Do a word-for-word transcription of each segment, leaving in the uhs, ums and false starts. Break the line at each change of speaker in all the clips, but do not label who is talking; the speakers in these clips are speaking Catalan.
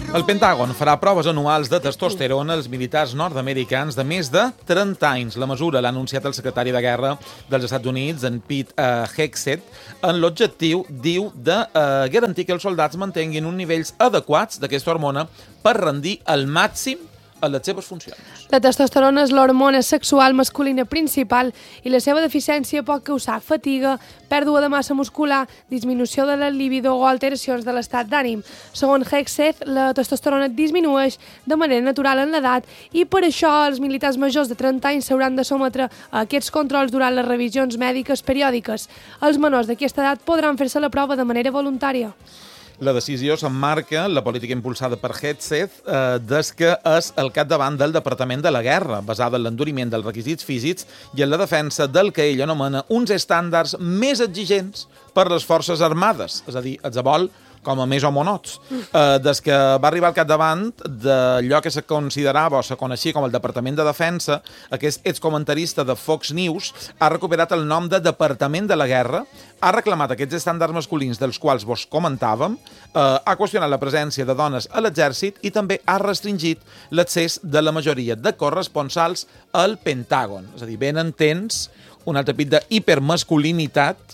El Pentàgon farà proves anuals de testosterona als militars nord-americans de més de trenta anys. La mesura l'ha anunciat el secretari de Guerra dels Estats Units, en Pete uh, Hegseth, en l'objectiu, diu, de uh, garantir que els soldats mantinguin uns nivells adequats d'aquesta hormona per rendir al màxim a les seves funcions.
La testosterona és l'hormona sexual masculina principal i la seva deficiència pot causar fatiga, pèrdua de massa muscular, disminució de la libido o alteracions de l'estat d'ànim. Segons Hegseth, la testosterona disminueix de manera natural en l'edat i per això els militars majors de trenta anys s'hauran de sometre a aquests controls durant les revisions mèdiques periòdiques. Els menors d'aquesta edat podran fer-se la prova de manera voluntària.
La decisió s'emmarca en la política impulsada per Hegseth eh, des que és el capdavant del Departament de la Guerra, basada en l'enduriment dels requisits físics i en la defensa del que ell anomena uns estàndards més exigents per les forces armades, és a dir, els vol com a més homonots. Eh, des que va arribar al capdavant d'allò que se considerava o se coneixia com el Departament de Defensa, aquest excomentarista de Fox News ha recuperat el nom de Departament de la Guerra, ha reclamat aquests estàndards masculins dels quals vos comentàvem, eh, ha qüestionat la presència de dones a l'exèrcit i també ha restringit l'accés de la majoria de corresponsals al Pentàgon. És a dir, ben entens un altre pit d'hipermasculinitat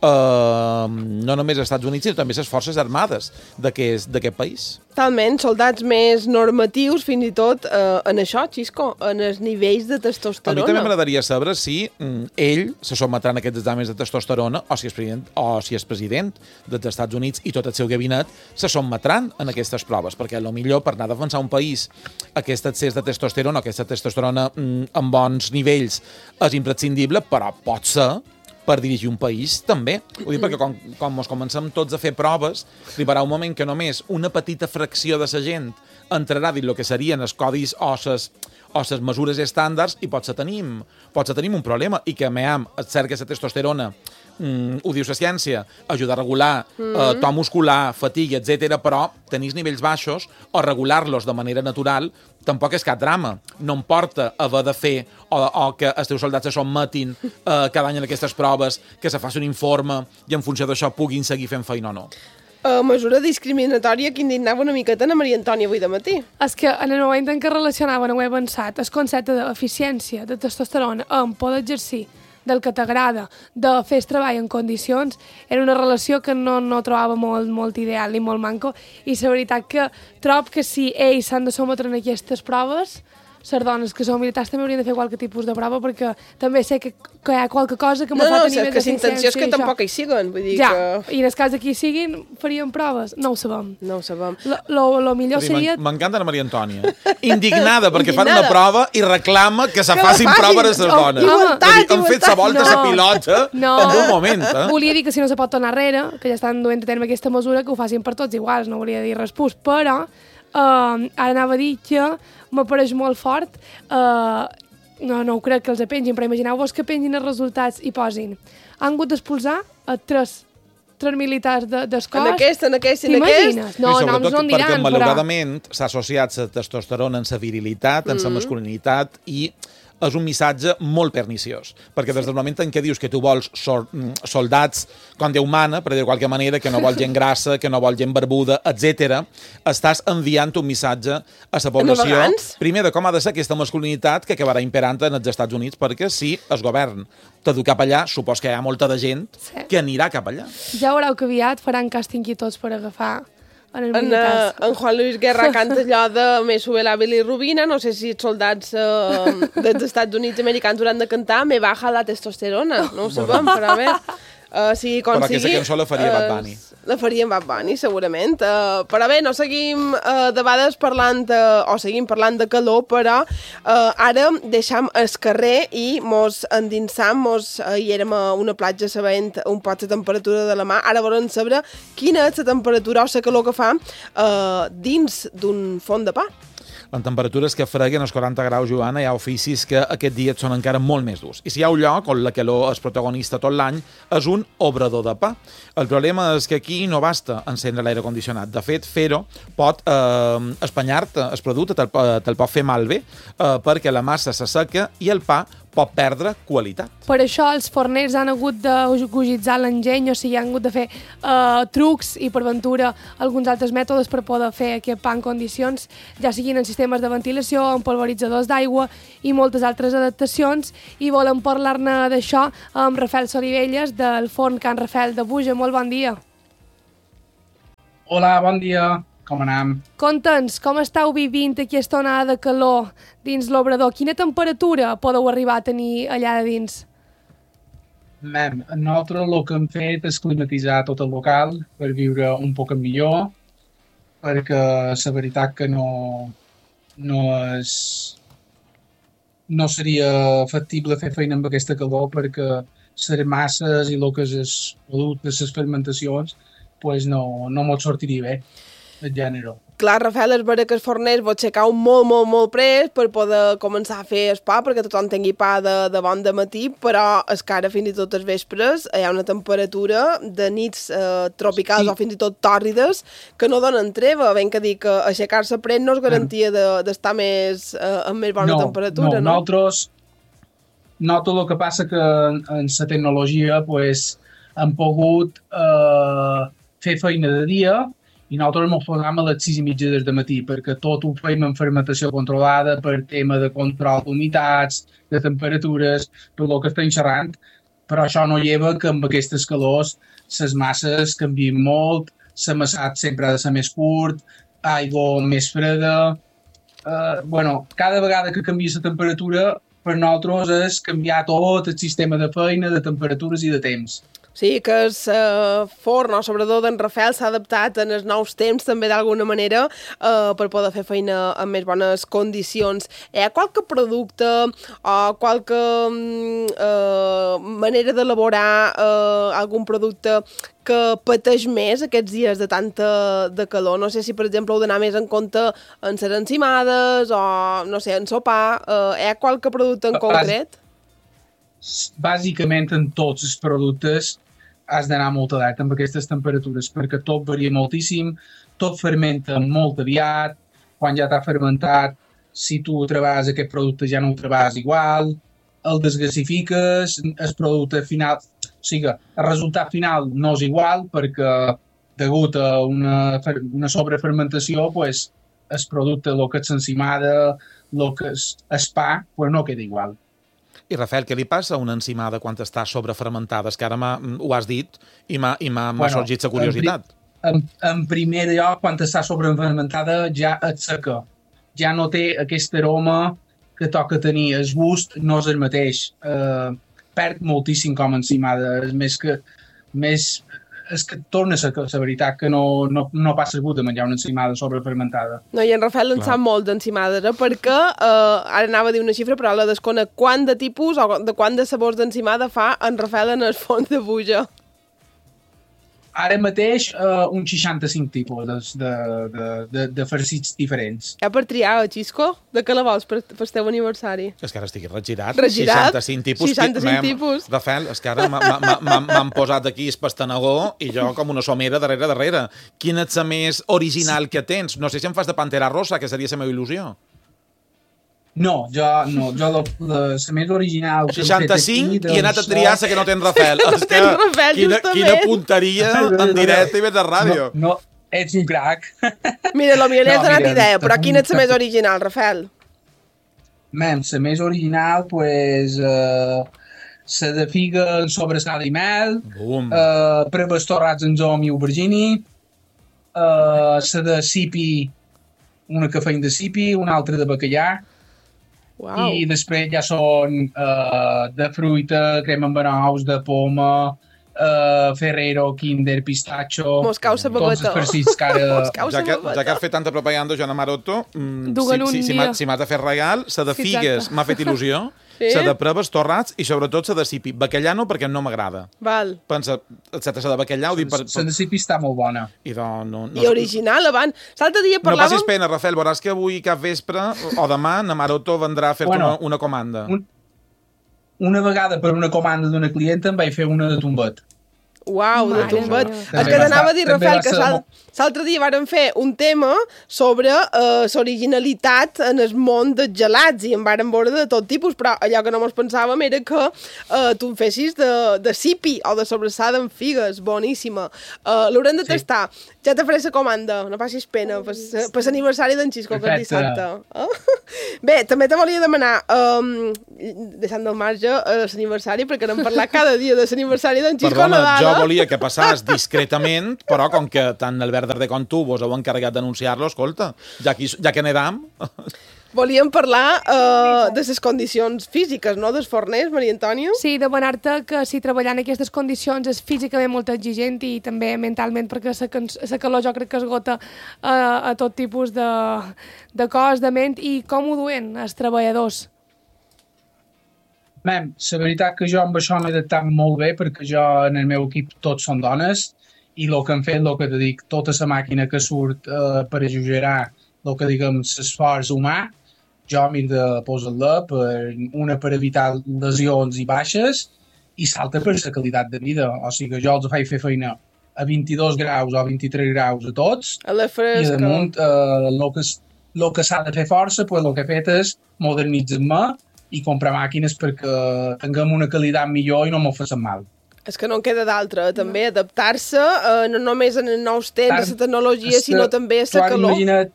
Uh, no només als Estats Units, sinó també les forces armades d'aquest país.
Talment, soldats més normatius, fins i tot uh, en això, Xisco, en els nivells de testosterona.
A mi també m'agradaria saber si mm, ell se sotmetrà a aquests exàmens de testosterona o si és president, o si és president dels Estats Units i tot el seu gabinet se sotmetran en aquestes proves, perquè potser per anar a defensar un país aquest excés de testosterona, aquesta testosterona mm, en bons nivells és imprescindible, però pot ser per dirigir un país, també. Ho dic perquè com, com ens comencem tots a fer proves, arribarà un moment que només una petita fracció de la gent entrarà dins el que serien els codis o les o les mesures estàndards i potser tenim, potser tenim un problema i que, a més, és cert que la testosterona, mm, ho diu la ciència, ajuda a regular mm-hmm. eh, to muscular, fatiga, etcètera, però tenir nivells baixos o regular-los de manera natural tampoc és cap drama. No em porta haver de fer o, o que els teus soldats se sotmetin eh, cada any en aquestes proves, que se faci un informe i en funció d'això puguin seguir fent feina o no.
Uh, mesura discriminatòria que indignava una miqueta a Maria Antònia avui de matí.
És que en el moment en què relacionaven, ho he pensat, el concepte d'eficiència de testosterona amb poder exercir del que t'agrada, de fer el treball en condicions, era una relació que no, no trobava molt, molt ideal ni molt manco, i la veritat que trob que si ells s'han de sometre en aquestes proves, les dones que són militars també haurien de fer qualque tipus de prova, perquè també sé que, que hi ha qualque cosa que me
no,
fa
no,
tenir més
que l'intenció és que tampoc hi siguen, vull dir
ja,
que...
i en el cas que hi siguin faríem proves, no ho sabem.
No ho sabem.
Lo, lo, lo millor
dir,
seria...
M'encanta la Maria Antònia. Indignada perquè fan una prova i reclama que se que facin proves a les dones.
Igualtat,
Han fet sa volta
no.
sa pilota
no.
en un moment. Eh?
Volia dir que si no se pot tornar enrere, que ja estan duent a terme aquesta mesura, que ho facin per tots iguals, no volia dir res pus, però uh, ara anava a dir que m'apareix molt fort, uh, no, no ho crec que els pengin, però imagineu-vos que pengin els resultats i posin. Han hagut d'expulsar a tres, tres militars de, del cos.
En aquest, en aquest, en aquest.
No, no ens ho en diran,
perquè,
però...
malauradament, s'ha associat la testosterona en la virilitat, en la mm. masculinitat, i és un missatge molt perniciós, perquè des del moment en què dius que tu vols sol, soldats com Déu mana, per dir de qualque manera, que no vol gent grassa, que no vol gent barbuda, etcètera, estàs enviant un missatge a la població, primer de com ha de ser aquesta masculinitat que acabarà imperant en els Estats Units, perquè si el govern t'ha dut cap allà, supos que hi ha molta de gent sí. que anirà cap allà.
Ja veureu que aviat faran càsting i tots per agafar en,
en, uh, en Juan Luis Guerra canta allò de Me sube la bilirrubina, no sé si els soldats uh, dels Estats Units americans hauran de cantar Me baja la testosterona, no ho sabem, però a veure uh, si
però
sigui,
aquesta cançó la faria uh, Bad Bunny.
La faria Bad Bunny, segurament. Uh, però bé, no seguim uh, de vegades parlant, uh, o seguim parlant de calor, però uh, ara deixam el carrer i mos endinsam, mos uh, hi érem a una platja sabent un poc la temperatura de la mà. Ara volem saber quina és la temperatura o la calor que fa uh, dins d'un forn de pa.
En temperatures que freguen els quaranta graus, Joana, hi ha oficis que aquest dia són encara molt més durs. I si hi ha un lloc on la calor és protagonista tot l'any, és un obrador de pa. El problema és que aquí no basta encendre l'aire condicionat. De fet, fer-ho pot eh, espanyar-te el producte, te'l te pot fer malbé, eh, perquè la massa s'asseca i el pa pot perdre qualitat.
Per això els forners han hagut de gogitzar l'enginy, o sigui, han hagut de fer uh, trucs i, per ventura, alguns altres mètodes per poder fer aquest pa en condicions, ja siguin en sistemes de ventilació, en polvoritzadors d'aigua i moltes altres adaptacions. I volem parlar-ne d'això amb Rafael Solivelles, del forn Can Rafel de Buja. Molt bon dia.
Hola, bon dia. Com anem?
Conta'ns, com estàu vivint aquesta onada de calor dins l'obrador? Quina temperatura podeu arribar a tenir allà de dins?
Mem, nosaltres el que hem fet és climatitzar tot el local per viure un poc millor, perquè la veritat que no, no és... no seria factible fer feina amb aquesta calor, perquè les masses i el que és el producte, les fermentacions, pues no, no mos sortiria bé. El gènere.
Clar, Rafael, és vera que els forners vos aixecau molt, molt, molt pres per poder començar a fer el pa, perquè tothom tingui pa de, de bon de matí, però és que ara fins i tot els vespres hi ha una temperatura de nits eh, tropicals sí. o fins i tot tòrrides que no donen treva. Ben que dir que aixecar-se pres no és garantia d'estar de, més, eh, amb més bona
no,
temperatura, no?
No, nosaltres, nosaltres el que passa que en, en la tecnologia pues, hem pogut eh, fer feina de dia i nosaltres ens posam a les sis i mitja del matí perquè tot ho fem en fermentació controlada per tema de control d'humitats, de temperatures, tot el que estem xerrant, però això no lleva que amb aquestes calors les masses canvien molt, l'amassat sempre ha de ser més curt, aigua més freda... Uh, bueno, cada vegada que canvia la temperatura per nosaltres és canviar tot el sistema de feina, de temperatures i de temps.
Sí, que el uh, forn o sobretot d'en Rafael s'ha adaptat en els nous temps també d'alguna manera uh, per poder fer feina en més bones condicions. Hi ha qualque producte o qualque uh, manera d'elaborar uh, algun producte que pateix més aquests dies de tanta de calor? No sé si, per exemple, heu d'anar més en compte en les encimades o, no sé, en sopar. Uh, hi ha qualque producte en concret?
Bàsicament en tots els productes has d'anar molt alerta amb aquestes temperatures perquè tot varia moltíssim, tot fermenta molt aviat, quan ja t'ha fermentat, si tu treballes aquest producte ja no ho treballes igual, el desgasifiques, el producte final, o sigui, el resultat final no és igual perquè degut a una, una sobrefermentació, pues, el producte, el que és l'encimada, el que és el pa, pues no queda igual.
I, Rafael, què li passa a una encimada quan està sobrefermentada? És que ara ho has dit i m'ha bueno, sorgit la curiositat.
En, en primer lloc, quan està sobrefermentada ja et seca. Ja no té aquest aroma que toca tenir. El gust no és el mateix. Eh, perd moltíssim com a encimada. És més que... Més, és que torna a ser la veritat que no, no, no passa gust de menjar una encimada sobrefermentada.
No, i en Rafael en sap molt d'encimades, eh? perquè eh, ara anava a dir una xifra, però la desconec. Quant de tipus o de quant de sabors d'encimada fa en Rafael en el fons de Buja?
Ara mateix uh, uns seixanta-cinc tipus de, de, de, de, de farcits diferents.
Ja per triar, Xisco? De què la vols per, per el teu aniversari?
És que ara estic regirat.
Regirat?
seixanta-cinc tipus.
seixanta-cinc tipus.
Rafael, és que ara m'han posat aquí el pastanagó i jo com una somera darrere darrere. Quina és la més original que tens? No sé si em fas de Pantera Rosa, que seria la meva il·lusió.
No, jo, no, jo la, la, la més original...
seixanta-cinc aquí, doncs, i he anat a triar la que no tens Rafael.
No tens Rafael,
quina,
justament.
Quina punteria en directe i ves de ràdio.
No, no, ets un crac.
Mira, potser li has
no,
donat
mira,
idea, però quina és la més original, Rafael?
Men, la més original, pues... Uh, la de figa en sobresal i mel, uh, preves torrats en zom i aubergini, uh, la de sipi, una que feim de sipi, una altra de bacallà.
Wow.
I després ja són uh, de fruita, crema amb banous, de poma, uh, Ferrero, Kinder, Pistacho...
Moscau sa babeta.
Tots els farcits que ara...
Ja que, ja que has fet tanta propaganda, Joana Maroto, mm,
si,
si, si, si m'has de fer regal, la de figues m'ha fet il·lusió, sí? La de preves, torrats i sobretot la de sipi. Bacallà no, perquè no m'agrada.
Val.
Pensa, etcètera, la de bacallà ho dic per...
La de sipi està molt bona.
I, no, no,
I original, abans. L'altre dia parlàvem...
No passis pena, Rafael, veuràs que avui cap vespre o demà na Maroto vendrà a fer-te bueno, una, una comanda.
Un, una vegada per una comanda d'una clienta em vaig fer una de tombet.
Uau, de
Mare
tombet.
meva.
És
També
que
va
t'anava a
ser-
dir,
també
Rafael,
va
que
ser
l'al-
molt-
l'altre dia vàrem fer un tema sobre uh, l'originalitat en el món dels gelats i en vàrem veure de tot tipus, però allò que no mos pensàvem era que uh, tu en fessis de, de sipi o de sobrassada amb figues, boníssima. Uh, L'haurem de
Sí.
tastar. Ja te faré la comanda, no passis pena, per, per l'aniversari d'en Xisco, que és
Perfecte.
dissabte. Uh? Bé, també te volia demanar, um, deixant del marge, uh, l'aniversari, perquè n'hem parlat cada dia de l'aniversari d'en Xisco
Perdona,
Nadal.
jo volia que passàs discretament, però com que tant Albert Darder com tu vos heu encarregat d'anunciar-lo, escolta, ja que, ja que n'edam...
Volíem parlar uh, de les condicions físiques, no?, dels forners, Maria Antònia.
Sí, demanar-te que si treballar en aquestes condicions és físicament molt exigent i també mentalment, perquè la, can- la calor jo crec que esgota uh, a tot tipus de, de cos, de ment, i com ho duen els treballadors?
Mem, la veritat que jo amb això m'he adaptat molt bé perquè jo en el meu equip tots són dones i el que han fet, el que te dic, tota la màquina que surt eh, per exagerar el que diguem l'esforç humà, jo m'he de posar-la per, una per evitar lesions i baixes i l'altra per la qualitat de vida. O sigui que jo els faig fer feina a vint-i-dos graus o vint-i-tres graus a tots
A la
i
fresca.
damunt eh, el que, s- lo que s'ha de fer força, pues, el que he fet és modernitzar-me i comprar màquines perquè tinguem una qualitat millor i no m'ho facin mal.
És que no en queda d'altra, també, adaptar-se, eh, no només en els nous temps, a la tecnologia,
És que
sinó també a
tu
la
ara
calor.
Imagina't,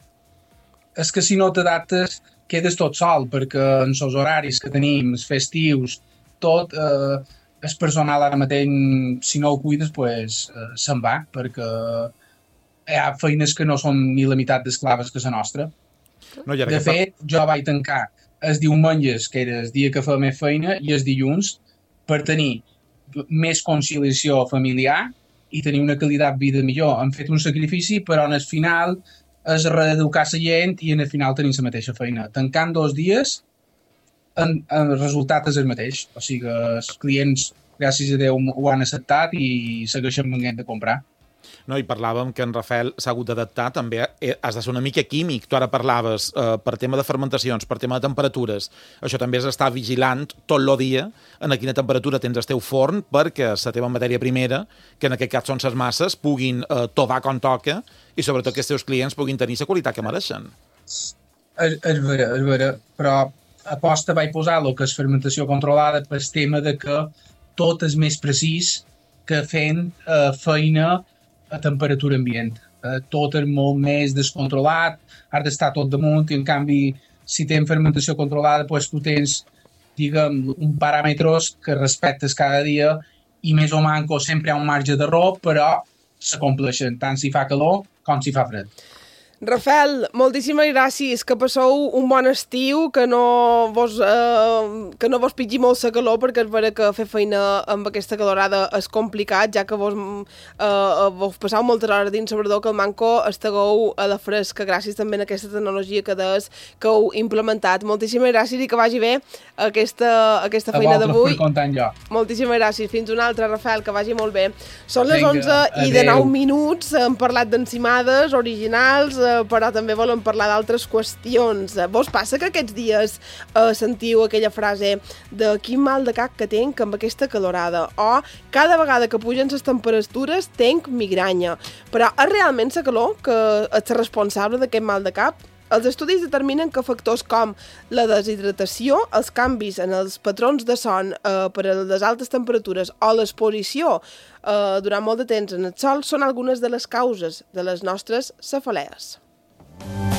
és que si no t'adaptes quedes tot sol, perquè en els horaris que tenim, els festius, tot, eh, el personal ara mateix, si no ho cuides, pues, eh, se'n va, perquè hi ha feines que no són ni la meitat d'esclaves que la nostra.
No, i ara
De
que fa-
fet, jo vaig tancar els diumenges, que era el dia que feia més feina, i els dilluns, per tenir més conciliació familiar i tenir una qualitat de vida millor. Hem fet un sacrifici, però en el final és reeducar la gent i en el final tenim la mateixa feina. Tancant dos dies, en, en el resultat és el mateix. O sigui que els clients, gràcies a Déu, ho han acceptat i segueixen venint de comprar.
No, i parlàvem que en Rafael s'ha hagut d'adaptar també, eh, has de ser una mica químic. Tu ara parlaves eh, per tema de fermentacions, per tema de temperatures. Això també és estar vigilant tot el dia en a quina temperatura tens el teu forn perquè la teva matèria primera, que en aquest cas són les masses, puguin eh, tovar com toca i sobretot que els teus clients puguin tenir la qualitat que mereixen.
És, és vera, és vera, però aposta vaig posar el que és fermentació controlada pel tema de que tot és més precís que fent eh, feina a temperatura ambient. Eh, tot és molt més descontrolat, ha d'estar tot damunt i en canvi si tens fermentació controlada doncs tu tens diguem, un paràmetres que respectes cada dia i més o manco sempre hi ha un marge d'error, però s'acompleixen tant si fa calor com si fa fred.
Rafael, moltíssimes gràcies, que passeu un bon estiu, que no vos, eh, que no vos pitgi molt la calor, perquè és vera que fer feina amb aquesta calorada és complicat, ja que vos, eh, vos passeu moltes hores dins, sobretot que el manco estigueu a la fresca, gràcies també a aquesta tecnologia que des que heu implementat. Moltíssimes gràcies i que vagi bé aquesta, aquesta
A
feina
vosaltres
d'avui.
per comptar jo.
Moltíssimes gràcies. Fins una altra, Rafael, que vagi molt bé. Són les
Vinga,
onze i de
adeu.
nou minuts. Hem parlat d'encimades originals, eh, però també volem parlar d'altres qüestions. Eh, Vos passa que aquests dies eh, sentiu aquella frase de quin mal de cap que tenc amb aquesta calorada? O cada vegada que pugen les temperatures tenc migranya. Però és realment la calor que és la responsable d'aquest mal de cap? Els estudis determinen que factors com la deshidratació, els canvis en els patrons de son eh, per a les altes temperatures o l'exposició eh, durant molt de temps en el sol són algunes de les causes de les nostres cefalees.